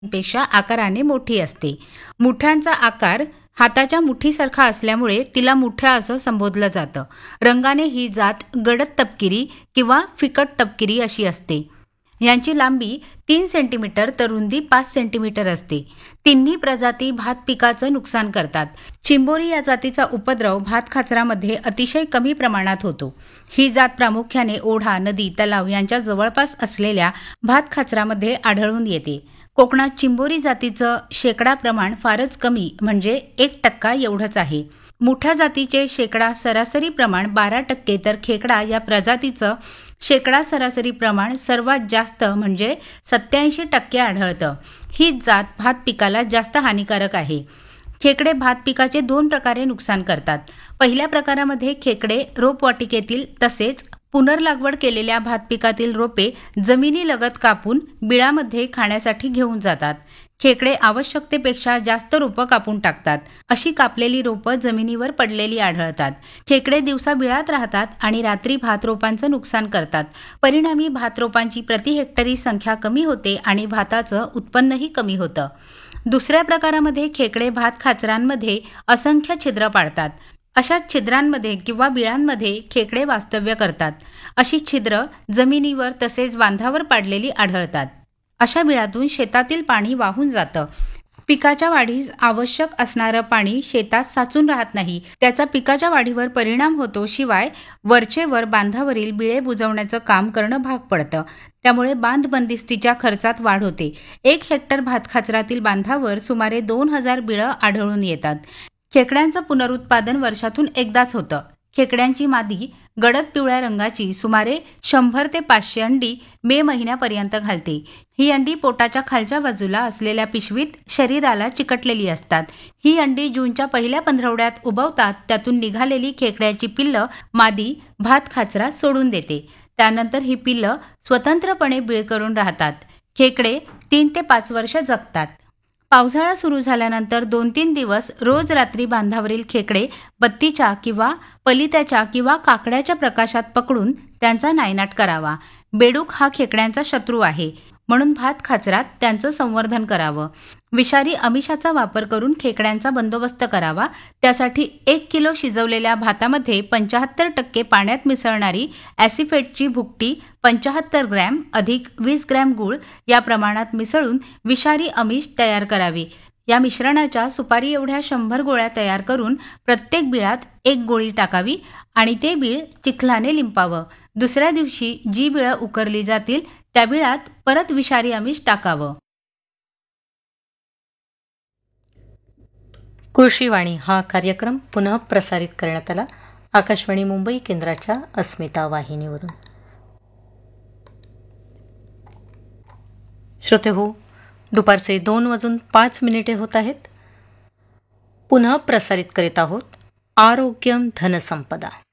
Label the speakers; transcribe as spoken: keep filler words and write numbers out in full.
Speaker 1: पेक्षा आकाराने मोठी असते. मुठ्यांचा आकार हाताच्या मुठीसारखा असल्यामुळे तिला मुठ्या असं संबोधलं जातं. रंगाने ही जात गडद तपकिरी किंवा फिकट तपकिरी अशी असते. यांची लांबी तीन सेंटीमीटर तर रुंदी पाच सेंटीमीटर असते. तिन्ही प्रजाती भात पिकाचं नुकसान करतात. चिंबोरी या जातीचा उपद्रव भात खाचरामध्ये अतिशय कमी प्रमाणात होतो. ही जात प्रामुख्याने ओढा, नदी, तलाव यांच्या जवळपास असलेल्या भात खाचरामध्ये आढळून येते. कोकणात चिंबोरी जातीचं शेकडा प्रमाण फारच कमी म्हणजे एक टक्का एवढंच आहे. मोठ्या जातीचे शेकडा सरासरी प्रमाण बारा टक्के तर खेकडा या प्रजातीचं शेकडा सरासरी प्रमाण सर्वात जास्त म्हणजे सत्याऐंशी टक्के आढळतं. ही जात भात पिकाला जास्त हानिकारक आहे. खेकडे भात पिकाचे दोन प्रकारे नुकसान करतात. पहिल्या प्रकारामध्ये खेकडे रोपवाटिकेतील तसेच पुनर्लागवड केलेल्या भात पिकातील रोपे जमिनीलगत कापून बिळामध्ये खाण्यासाठी घेऊन जातात. खेकडे आवश्यकतेपेक्षा जास्त रोपं कापून टाकतात. अशी कापलेली रोपं जमिनीवर पडलेली आढळतात. खेकडे दिवसा बिळात राहतात आणि रात्री भात रोपांचं नुकसान करतात. परिणामी भात रोपांची प्रति हेक्टरी संख्या कमी होते आणि भाताचं उत्पन्नही कमी होतं. दुसऱ्या प्रकारामध्ये खेकडे भात खाचरांमध्ये असंख्य छिद्र पाडतात. अशा छिद्रांमध्ये किंवा बिळांमध्ये खेकडे वास्तव्य करतात. अशी छिद्र जमिनीवर तसेच बांधावर पाडलेली आढळतात. अशा बिळातून शेतातील पाणी वाहून जातं. पिकाच्या वाढीस आवश्यक असणारं पाणी शेतात साचून राहत नाही. त्याचा पिकाच्या वाढीवर परिणाम होतो. शिवाय वरचेवर बांधावरील बिळे बुजवण्याचं काम करणं भाग पडतं. त्यामुळे बांध बंदिस्तीच्या खर्चात वाढ होते. एक हेक्टर भातखाचरातील बांधावर सुमारे दोन हजार बिळं आढळून येतात. खेकड्यांचं पुनरुत्पादन वर्षातून एकदाच होतं. खेकड्यांची मादी गडद पिवळ्या रंगाची सुमारे शंभर ते पाचशे अंडी मे महिन्यापर्यंत घालते. ही अंडी पोटाच्या खालच्या बाजूला असलेल्या पिशवीत शरीराला चिकटलेली असतात. ही अंडी जूनच्या पहिल्या पंधरवड्यात उबवतात. त्यातून निघालेली खेकड्याची पिल्लं मादी भात खाचरात सोडून देते. त्यानंतर ही पिल्लं स्वतंत्रपणे बिळ करून राहतात. खेकडे तीन ते पाच वर्ष जगतात. पावसाळा सुरू झाल्यानंतर दोन तीन दिवस रोज रात्री बांधावरील खेकडे बत्तीच्या किंवा पलित्याच्या किंवा काकड्याच्या प्रकाशात पकडून त्यांचा नायनाट करावा. बेडूक हा खेकड्यांचा शत्रू आहे, म्हणून भात खाचरात त्यांचं संवर्धन करावं. विषारी आमिषाचा वापर करून खेकड्यांचा बंदोबस्त करावा. त्यासाठी एक किलो शिजवलेल्या भातामध्ये पंच्याहत्तर टक्के पाण्यात मिसळणारी ॲसिफेटची भुकटी पंच्याहत्तर ग्रॅम अधिक वीस ग्रॅम गूळ या प्रमाणात मिसळून विषारी आमिष तयार करावे. या मिश्रणाच्या सुपारी एवढ्या शंभर गोळ्या तयार करून प्रत्येक बिळात एक गोळी टाकावी आणि ते बीळ चिखलाने लिंपावं. दुसऱ्या दिवशी जी बिळं उकरली जातील त्या बिळात परत विषारी आमिष टाकावं.
Speaker 2: कृषीवाणी हा कार्यक्रम पुनः प्रसारित करण्यात आला आकाशवाणी मुंबई केंद्राच्या अस्मिता वाहिनीवरून. श्रोते हो, दुपारचे दोन वाजून पाच मिनिटे होत आहेत. पुनः प्रसारित करीत आहोत आरोग्यम धनसंपदा.